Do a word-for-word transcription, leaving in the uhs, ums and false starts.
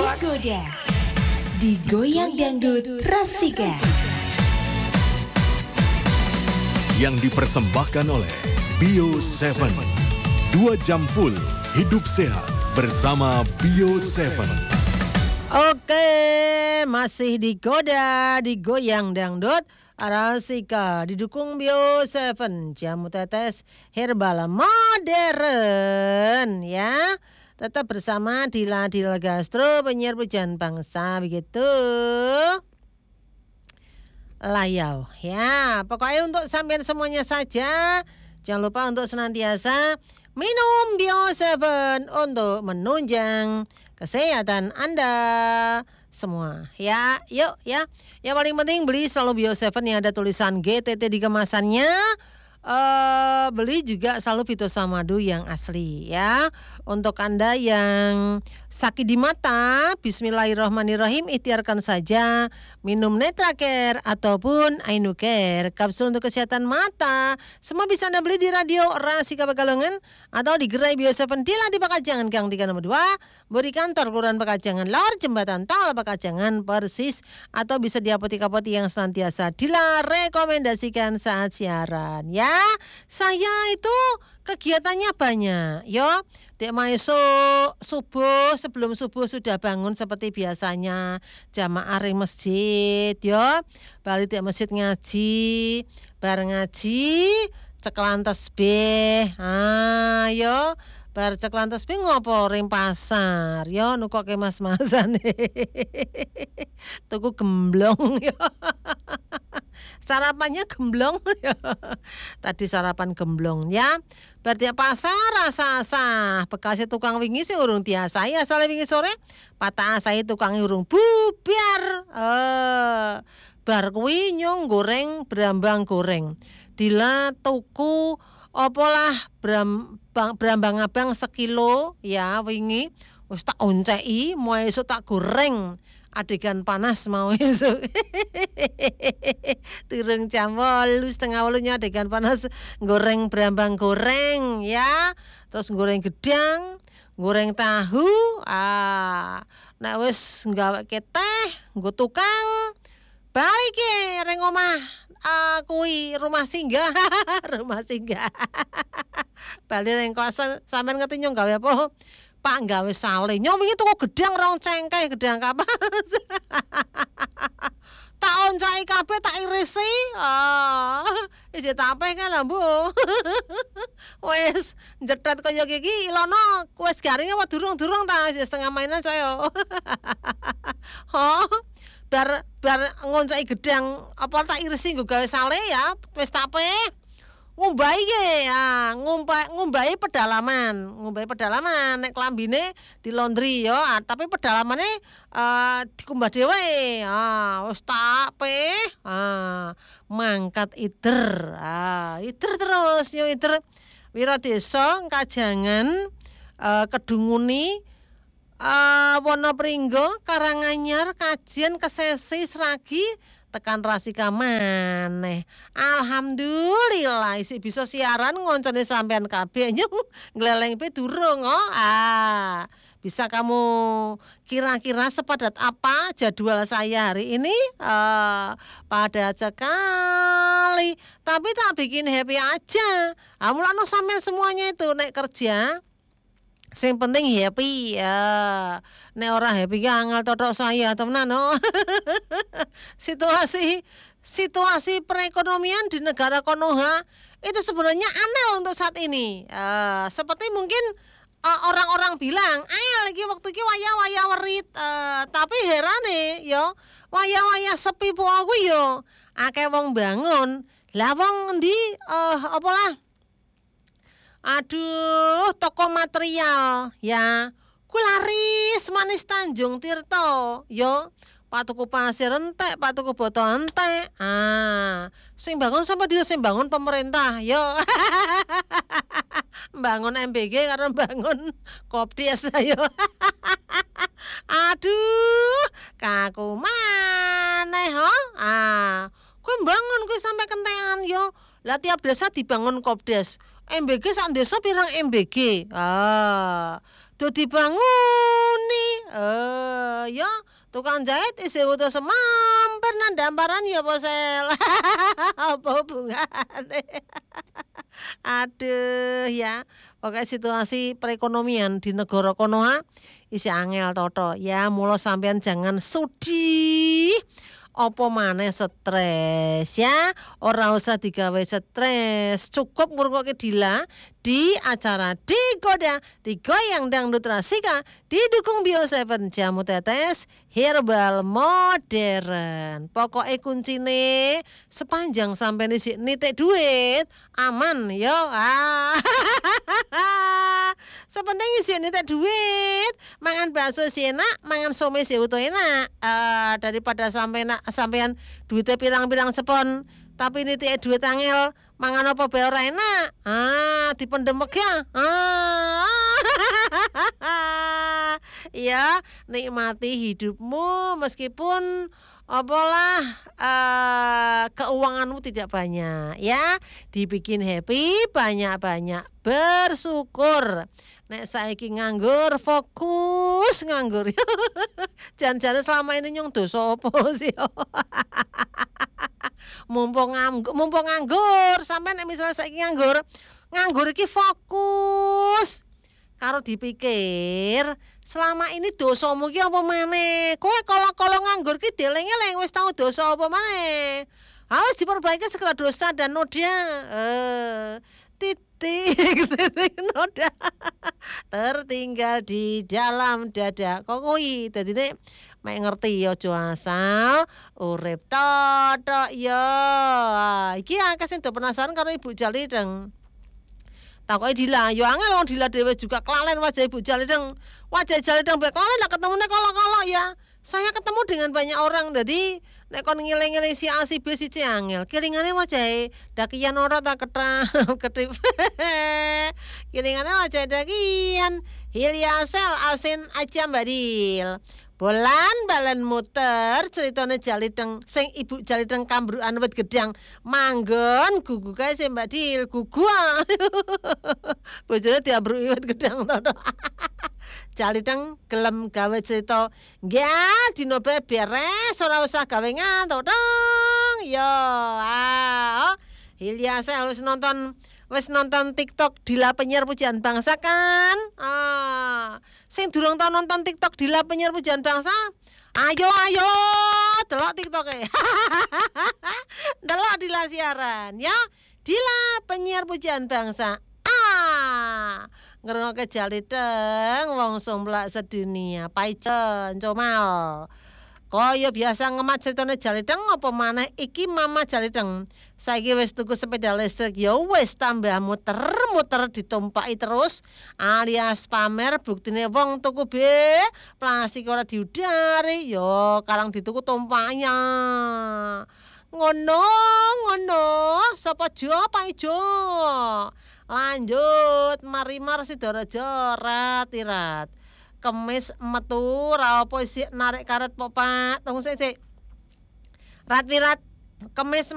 tergoda. Digoyang dangdut Rasika. Yang dipersembahkan oleh Bio tujuh. Dua jam full hidup sehat bersama Bio tujuh. Oke, masih digoda, digoyang dangdut Rasika, didukung Bio tujuh, jamu tetes herbal modern ya. Tetap bersama Dila Dila Gastro, penyiar pujian bangsa begitu. Layau ya, pokoknya untuk sampean semuanya saja. Jangan lupa untuk senantiasa minum Bio tujuh untuk menunjang kesehatan Anda semua ya. Yuk ya. Yang paling penting beli selalu Bio tujuh yang ada tulisan G T T di kemasannya. Uh, beli juga selalu Fitosamadu yang asli ya. Untuk Anda yang sakit di mata, bismillahirrahmanirrahim, ikhtiarkan saja minum Netracare ataupun Ainucare, kapsul untuk kesehatan mata. Semua bisa Anda beli di Radio Rasika Pekalongan atau di gerai Bio tujuh di Ladi Pakajangan Gang tiga nomor dua, beri kantor Kelurahan Pakajangan Lor, Jembatan Tol Pakajangan Persis, atau bisa di apotek-apotek yang senantiasa Dila rekomendasikan saat siaran ya. Saya itu kegiatannya banyak yo. Dek esok subuh, sebelum subuh sudah bangun seperti biasanya, jamaah ring masjid yo. Balik dek masjid ngaji, bareng ngaji ceklan tasbih. Ah yo, bar ceklan tasbih ngopo ring pasar yo, nukoke mas-masan. Tuku gemblong yo. Sarapannya gemblong ya. Tadi sarapan gemblong ya. Berarti pasar rasa-asa bekasnya tukang wingi sih urung tiasa ya. Asale wingi sore patah saya tukang urung bubar. Eh bar kuwi nyong goreng brambang goreng. Dila tuku opolah bram, brambang abang sekilo ya wingi. Wis tak onceki, mau esuk tak goreng. Adegan panas mau esok. Turung jam wolu setengah wolunya adegan panas goreng brambang goreng ya. Terus goreng gedang, goreng tahu. Ah, nek wis nggawe teh, nggo tukang balik e reng omah. Ah, kuwi rumah singgah. Rumah singgah. Bali reng kosan sampean ngerti nyong gawe apa? Pak gawe sale. Nyong wingi tuku gedang rong cengkeh, gedang kapas. Tak oncai kabeh tak irisi. Ah, iki tapeh kan lho, Bu. Wes njetet kaya iki ilono wis garing apa durung-durung ta setengah mainan saya. Ho. Bar bar ngoncai gedang apa tak irisi nggo gawe sale ya, wis tapeh. Ngumbai ge ya, ngumpai ngumbai pedalaman, ngumbai pedalaman nek klambine di laundry yo, ah, tapi pedalamane uh, dikumbah dhewe. Ah, wis tak pe. Ah, mangkat iter. Ah, iter terus yo iter. Wiradesa Kajangan uh, Kedunguni uh, Wonopringgo Karanganyar Kajian Kesesi Sragi tekan Rasika maneh. Alhamdulillah isi bisa siaran ngoncone sampean kabeh nyung ngleleng pe durung oh. Ah, bisa kamu kira-kira sepadat apa jadwal saya hari ini? Uh, padat sekali. Tapi tak bikin happy aja. Ah, mulane sampean semuanya itu naik kerja sing penting happy ya. Nek ora happy ki angel totok saya temenan no. Situasi situasi perekonomian di negara Konoha itu sebenarnya aneh untuk saat ini. Uh, seperti mungkin uh, orang-orang bilang, "Ayo lagi waktu ki waya-waya werit." Uh, tapi herane yo, waya-waya sepi po aku yo. Akeh wong bangun. Lah wong endi uh, apa lah? Aduh, toko material ya. Kularis manis Tanjung Tirto, yo. Pak tuku pasir entek, Pak tuku botol entek. Ah, sing bangun sama dia sing bangun pemerintah, yo. Bangun M B G karena bangun Kopdes ayo. Aduh, kaku maneh ho. Ah, kowe bangun kowe sampai kentean yo. Lah tiap desa dibangun Kopdes. M B G sak desa pirang M B G. Ah, do dibanguni. Eh, ya tukang jahit isih utuh semampir nang damparan ya apa sel. Apa hubungane? Aduh ya, pokoknya situasi perekonomian di negara kono ha isih angel toto. Ya mula sampean jangan sudi apa maneh stres ya, ora usah digawe stres, cukup ngrungokke Dila di acara Digoda Digoyang Dangdut Rasika didukung Bio tujuh jamu tetes herbal modern. Pokoknya kuncine sepanjang sampai nisik nitik duit aman yo. Ah. Sepenting isi nitik duit, mangan bakso si enak, mangan somai si utuh enak. Uh, daripada sampai nak sampean duitnya pirang-pirang sepon tapi nitik duit angel mangan apa bae ora enak. Ah, dipendem ya. Ah. Ya, nikmati hidupmu meskipun apalah uh, keuanganmu tidak banyak ya, dibikin happy, banyak-banyak bersyukur. Nek saiki nganggur, fokus nganggur. Jan-jane selama ini nyong dosa apa sih? mumpung nganggur, mumpung nganggur, sampai nek misalnya saiki nganggur, nganggur iki fokus. Karo dipikir, selama ini dosamu ki apa maneh? Kowe kala-kala nganggur ki deleng-eleng wis tau dosa apa maneh? Harus diperbaiki segala dosa dan noda. Eh, titik titik noda tertinggal di dalam dada. Kok kuwi dadi nek mek ngerti ya aja asal urip totok ya. Iki akeh sing do penasaran karo Ibu Jalideng. Takoke Dila, yo angel wong Dila dhewe juga kelalen wajah Ibu Jalideng. Wajah Jalideng bae kelalen lah ketemune kala-kala ya. Saya ketemu dengan banyak orang, jadi nek kon ngiling-ngiling si A si B si C angel. Kilingane wajahe dakian ora tak ketrap ketip. Kilingane wajahe dakian Hilyasel asin aja Mbak Dil. Bolan balen muter ceritane Jalideng sing Ibu Jalideng kambrukan wit gedang manggon gugu kae sing Mbak Dil gugu. Bojone diambruki wit gedang to. Jalideng gelem gawe cerita nggih dino bae beres ora usah gawe ngantuk dong. Yo ah. Hilyasel wis nonton wis nonton TikTok Dila Penyiar Pujian Bangsa kan? Ah, sing durung tau nonton TikTok Dila Penyiar Pujian Bangsa, ayo ayo delok TikToke. Delok Dila siaran ya. Dila Penyiar Pujian Bangsa. Ah, ngrungokke Jalideng wong somplak sedunia, paicen comal. Kaya biasa ngemat ceritane Jalideng apa maneh iki Mama Jalideng. Saiki wis tuku sepeda listrik ya wis tambah muter-muter ditumpaki terus alias pamer buktine wong tuku be plastik ora diudari ya karang dituku tumpaknya. Ngono ngono sapa jo apa ijo. Lanjut Marimar Sidorejo rat-irat. Kemis metu ra apa isih narik karet popak. Tunggu sik sik. Rat-wirat kemis